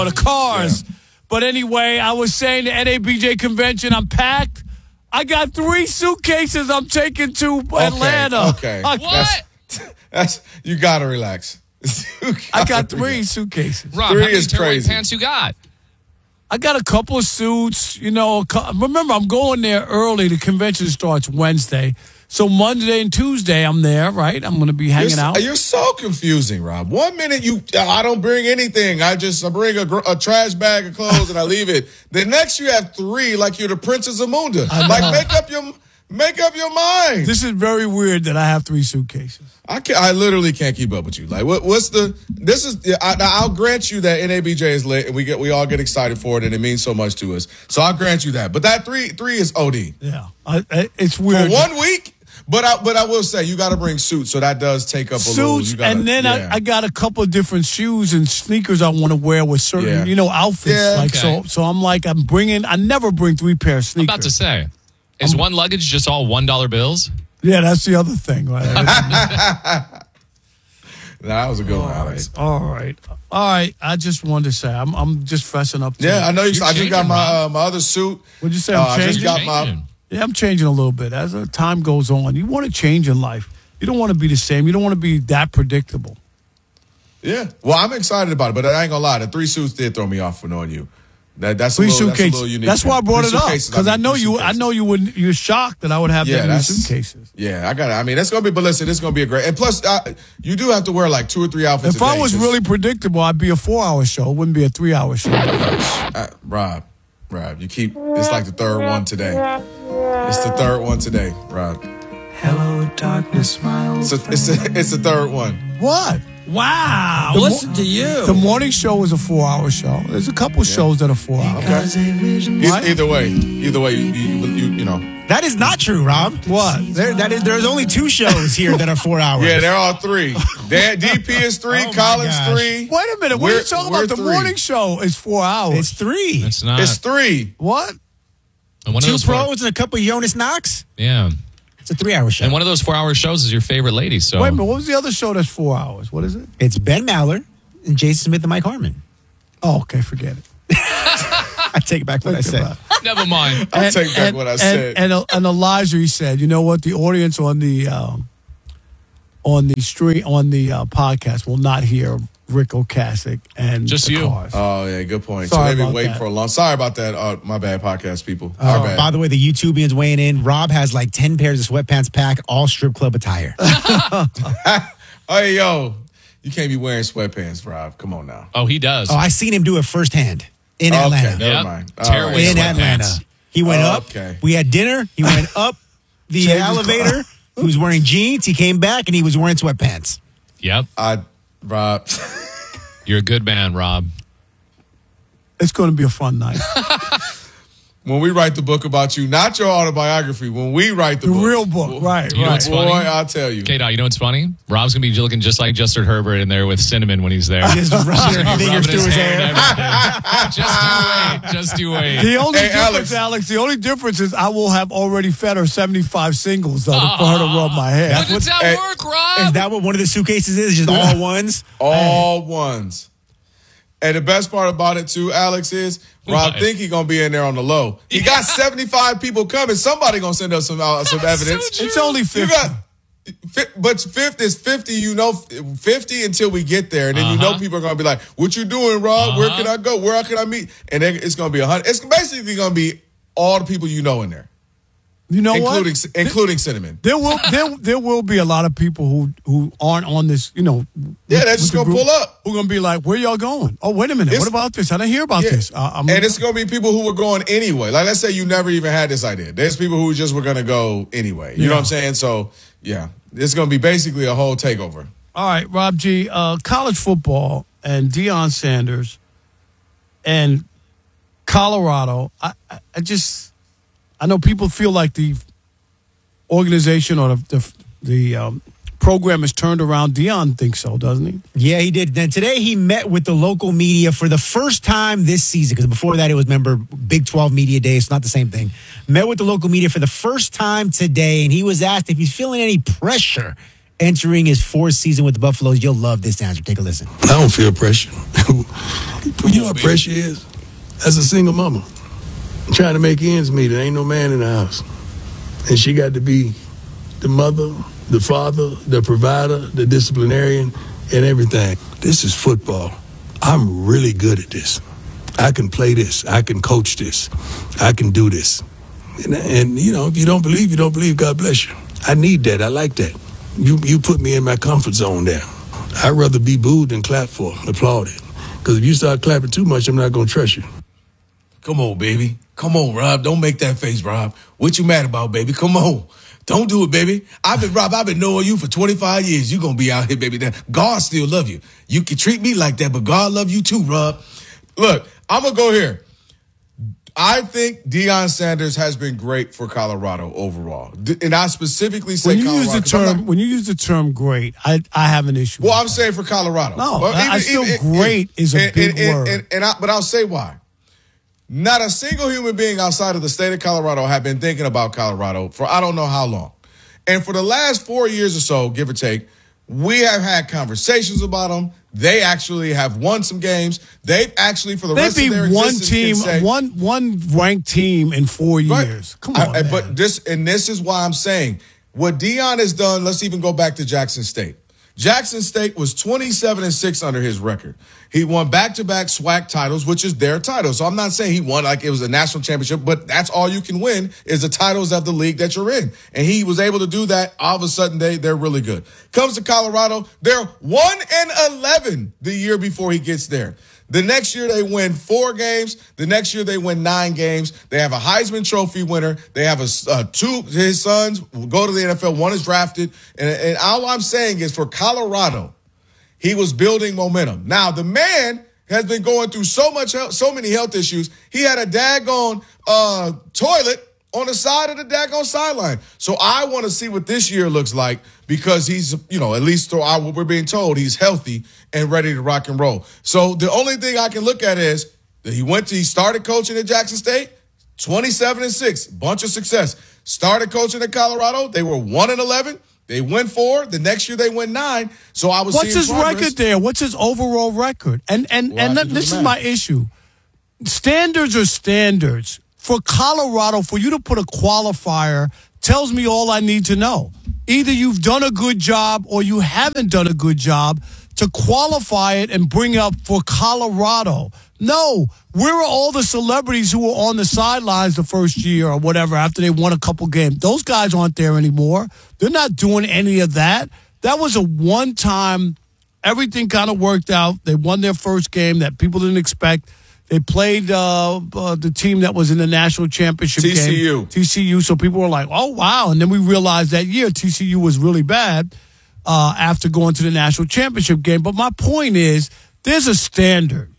the cars. Yeah. But anyway, I was saying the NABJ convention, I'm packed. I got 3 suitcases I'm taking to Atlanta. Okay. What? That's you got to relax. I got 3 suitcases. Rob, 3 how many is crazy. pants you got? I got a couple of suits. Remember, I'm going there early. The convention starts Wednesday. So Monday and Tuesday, I'm there, right? I'm going to be hanging out. You're so confusing, Rob. 1 minute, I don't bring anything. I bring a trash bag of clothes and I leave it. The next, you have 3 like you're the Princess Amunda. Like, make up your mind. This is very weird that I have 3 suitcases. I literally can't keep up with you. Like, I'll grant you that NABJ is lit and we all get excited for it and it means so much to us. So I'll grant you that. But that 3 is OD. Yeah. It's weird. For 1 week? But I will say, you got to bring suits, so that does take up a little. Suits, and then I got a couple of different shoes and sneakers I want to wear with certain, outfits. Yeah. So I'm like, I never bring 3 pairs of sneakers. I'm about to say, is one luggage just all $1 bills? Yeah, that's the other thing, right? That was a good one, Alex. All right. I just wanted to say, I'm just fessing up. I know you. I just got my other suit. What'd you say? I'm changing. I just got my. Yeah, I'm changing a little bit. As the time goes on, you want to change in life. You don't want to be the same. You don't want to be that predictable. Yeah. Well, I'm excited about it, but I ain't gonna lie. The 3 suits did throw me off for knowing you. That's a little unique. That's why I brought it up, because I know you're shocked that I would have that many suitcases. Yeah, I got it. I mean, it's gonna be. But listen, it's gonna be a great. And plus, you do have to wear like 2 or 3 outfits. If I was really predictable, I'd be a 4-hour show. It wouldn't be a 3-hour show. Rob, you keep. It's like the 3rd one today. It's the 3rd one today, Rob. Hello, darkness, smiles. It's the 3rd one. What? Wow. Listen to you. The morning show is a 4-hour show. There's a couple shows that are 4 hours. Okay. Either way, you know. That is not true, Rob. What? There's only 2 shows here that are 4 hours. Yeah, they're all 3. DP is 3, Collins 3. Wait a minute. What are you talking about? The 3. morning show is 4 hours. It's 3. It's not. It's 3. What? 2 pros and a couple of Jonas Knox? Yeah. It's a 3-hour show. And one of those 4-hour shows is your favorite lady. So wait a minute. What was the other show that's 4 hours? What is it? It's Ben Maller and Jason Smith and Mike Harmon. Oh, okay. Forget it. I take back what I said. Never mind. I take back what I said. And Elijah, he said, you know what? The audience on the podcast will not hear Rick Ocasek and just the you. Cars. Oh yeah, good point. Sorry so they've been about waiting that. for a long. Sorry about that. My bad, podcast people. Our bad. By the way, the YouTubians weighing in. Rob has like 10 pairs of sweatpants packed, all strip club attire. Hey yo, you can't be wearing sweatpants, Rob. Come on now. Oh, he does. Oh, I seen him do it firsthand in Atlanta. Okay, never mind. Tearaway In Atlanta. He went up. Okay. We had dinner. He went up the elevator. He was wearing jeans. He came back and he was wearing sweatpants. Yep. Rob. You're a good man, Rob. It's going to be a fun night. When we write the book about you, not your autobiography, when we write the book. real book, right. You know what's funny? Boy, I'll tell you. K-Dot, you know what's funny? Rob's going to be looking just like Justin Herbert in there with Cinnamon when he's there. Just rubbing fingers through his hair. Just you wait. The only difference, Alex, is I will have already fed her 75 singles, though, for her to rub my hair. How does that work, Rob? Is that what one of the suitcases is? Just all ones? All ones. And the best part about it, too, Alex, is Rob think he's going to be in there on the low. He got 75 people coming. Somebody going to send us some evidence. It's only 50. But 50 is 50, 50 until we get there. And then people are going to be like, what you doing, Rob? Where can I go? Where can I meet? And then it's going to be 100. It's basically going to be all the people you know in there. You know including Cinnamon. There will be a lot of people who aren't on this, Yeah, they're just going to pull up. Who are going to be like, where y'all going? Oh, wait a minute. What about this? I didn't hear about this. And it's going to be people who were going anyway. Like, let's say you never even had this idea. There's people who just were going to go anyway. You know what I'm saying? So, yeah, it's going to be basically a whole takeover. All right, Rob G., college football and Deion Sanders and Colorado, I know people feel like the organization or the program is turned around. Deion thinks so, doesn't he? Yeah, he did. And today he met with the local media for the first time this season, because before that it was, remember, Big 12 Media Day. It's not the same thing. Met with the local media for the first time today, and he was asked if he's feeling any pressure entering his 4th season with the Buffaloes. You'll love this answer. Take a listen. I don't feel pressure. You know what pressure is? As a single mama, trying to make ends meet. There ain't no man in the house. And she got to be the mother, the father, the provider, the disciplinarian, and everything. This is football. I'm really good at this. I can play this. I can coach this. I can do this. And you know, if you don't believe, you don't believe. God bless you. I need that. I like that. You put me in my comfort zone there. I'd rather be booed than clapped for, applauded. Because if you start clapping too much, I'm not going to trust you. Come on, baby. Come on, Rob. Don't make that face, Rob. What you mad about, baby? Come on. Don't do it, baby. I've been knowing you for 25 years. You're going to be out here, baby. God still love you. You can treat me like that, but God love you too, Rob. Look, I'm going to go here. I think Deion Sanders has been great for Colorado overall. And I specifically say Colorado. When you use the term great, I have an issue. Well, I'm saying for Colorado. No, I still great is a big word. But I'll say why. Not a single human being outside of the state of Colorado have been thinking about Colorado for I don't know how long. And for the last 4 years or so, give or take, we have had conversations about them. They actually have won some games. They've actually, for the rest of their existence, one ranked team in 4 years. Right. Come on, man. But this is why I'm saying what Deion has done. Let's even go back to Jackson State. Jackson State was 27-6 under his record. He won back-to-back SWAC titles, which is their title. So I'm not saying he won like it was a national championship, but that's all you can win is the titles of the league that you're in. And he was able to do that. All of a sudden, they're really good. Comes to Colorado, they're 1-11 the year before he gets there. The next year, they win 4 games. The next year, they win 9 games. They have a Heisman Trophy winner. They have his sons go to the NFL. One is drafted. And all I'm saying is for Colorado, he was building momentum. Now, the man has been going through so many health issues. He had a daggone toilet on the side of the daggone sideline. So I want to see what this year looks like because he's, at least what we're being told, he's healthy and ready to rock and roll. So the only thing I can look at is that he started coaching at Jackson State, 27-6, bunch of success. Started coaching at Colorado, they were 1-11. They win 4. The next year they win 9. So I was What's seeing his record there? What's his overall record? And this is my issue. Standards are standards. For Colorado, for you to put a qualifier tells me all I need to know. Either you've done a good job or you haven't done a good job to qualify it and bring up for Colorado. No, where are all the celebrities who were on the sidelines the first year or whatever after they won a couple games? Those guys aren't there anymore. They're not doing any of that. That was a one-time, everything kind of worked out. They won their first game that people didn't expect. They played the team that was in the national championship game. TCU. So people were like, oh, wow. And then we realized that year TCU was really bad after going to the national championship game. But my point is there's a standard.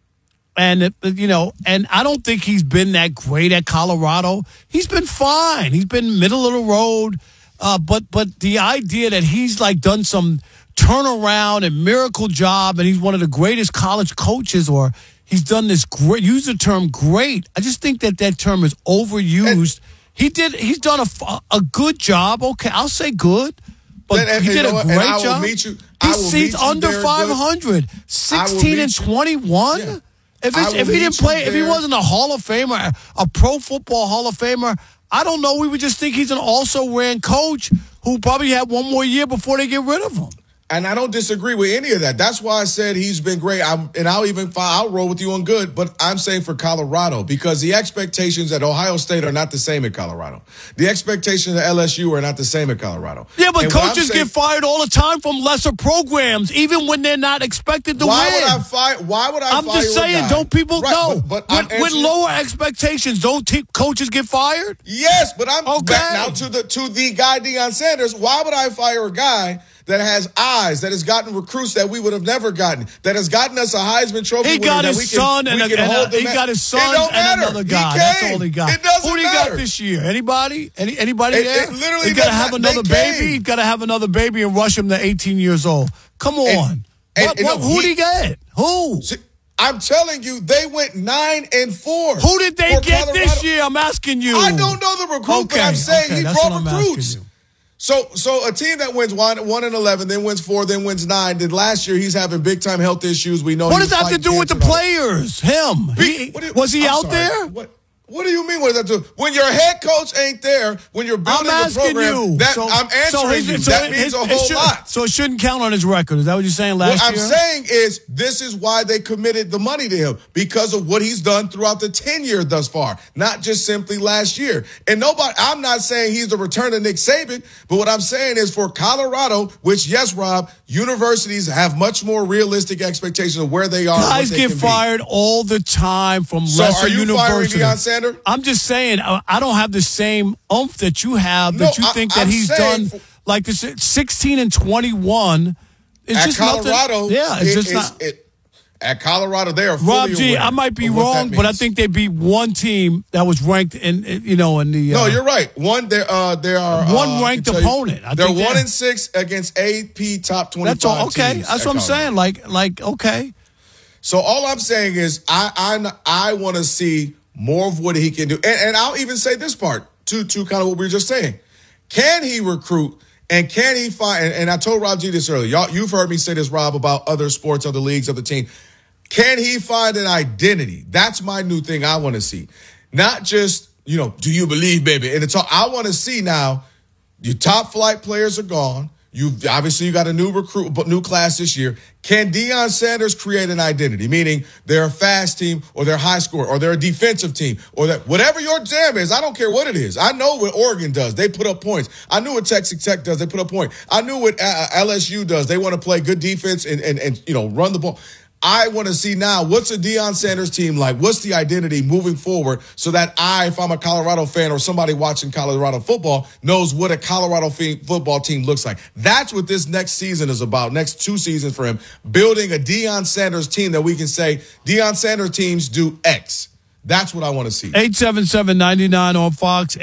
And, and I don't think he's been that great at Colorado. He's been fine. He's been middle of the road. But the idea that he's like done some turnaround and miracle job and he's one of the greatest college coaches or he's done this great, use the term great. I just think that term is overused. He's done a good job. Okay, I'll say good. But he did a great job. He's under 500. 16-21. Yeah. If he didn't play, if he wasn't a Hall of Famer, a Pro Football Hall of Famer, I don't know. We would just think he's an also-ran coach who probably had one more year before they get rid of him. And I don't disagree with any of that. That's why I said he's been great. I'll roll with you on good, but I'm saying for Colorado because the expectations at Ohio State are not the same at Colorado. The expectations at LSU are not the same at Colorado. Yeah, but coaches get fired all the time from lesser programs, even when they're not expected to win. Why would I fire? I'm just saying, don't people know? With lower expectations, don't coaches get fired? Yes, but I'm back now to the guy Deion Sanders. Why would I fire a guy that has eyes, that has gotten recruits that we would have never gotten, that has gotten us a Heisman Trophy winner? He got his son and another guy. That's all he got. It doesn't Who do you got this year? Anybody? Anybody there? It literally He's got to have another baby. He's got to have another baby and rush him to 18 years old. Come on. Who did he get? Who? I'm telling you, they went 9-4. Who did they get this year? I'm asking you. I don't know the recruit, but I'm saying he brought recruits. So a team that wins 1-11, then wins 4, then wins 9. Then last year he's having big time health issues. We know. What does that have to do with the players? Him? Was he out there? What do you mean? What does that do? When your head coach ain't there, when you're building the program, I'm answering you. That means a whole lot. So it shouldn't count on his record. Is that what you're saying last year? What I'm saying is this is why they committed the money to him, because of what he's done throughout the tenure thus far, not just simply last year. And I'm not saying he's the return of Nick Saban, but what I'm saying is for Colorado, which, yes, Rob, universities have much more realistic expectations of where they are. Guys get fired all the time from lesser universities. So are you firing Deion Sanders? I'm just saying, I don't have the same oomph that you have, that you think that he's done like this. 16-21 is at just Colorado. Nothing. Yeah, it's just not. At Colorado, they are fully Rob G, aware I might be of what wrong, but I think they beat one team that was ranked in the. No, you're right. They are one ranked opponent. They're 1-6 against AP top 25. That's all. Okay, teams that's what I'm saying. Like okay. So all I'm saying is I want to see more of what he can do, and I'll even say this part to kind of what we were just saying. Can he recruit? And can he find, and I told Rob G this earlier, you've heard me say this, Rob, about other sports, other leagues, other team. Can he find an identity? That's my new thing I want to see. Not just, do you believe, baby? And I want to see now, your top flight players are gone. You got a new class this year. Can Deion Sanders create an identity? Meaning they're a fast team, or they're high score, or they're a defensive team, or that whatever your jam is. I don't care what it is. I know what Oregon does. They put up points. I knew what Texas Tech does. They put up points. I knew what LSU does. They want to play good defense and run the ball. I want to see now, what's a Deion Sanders team like? What's the identity moving forward, so that if I'm a Colorado fan or somebody watching Colorado football, knows what a Colorado football team looks like. That's what this next season is about, next 2 seasons for him, building a Deion Sanders team that we can say, Deion Sanders teams do X. That's what I want to see. 877-99 on Fox,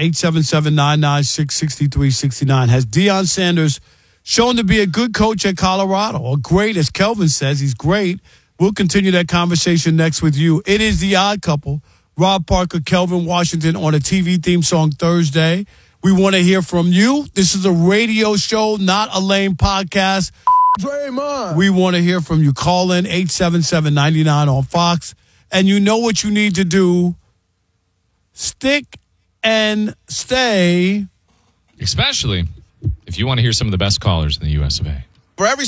877-996-6369. Has Deion Sanders shown to be a good coach at Colorado, or great, as Kelvin says, he's great? We'll continue that conversation next with you. It is The Odd Couple, Rob Parker, Kelvin Washington, on a TV theme song Thursday. We want to hear from you. This is a radio show, not a lame podcast. Draymond. We want to hear from you. Call in 877-99 on Fox. And you know what you need to do. Stick and stay. Especially if you want to hear some of the best callers in the US of A. For every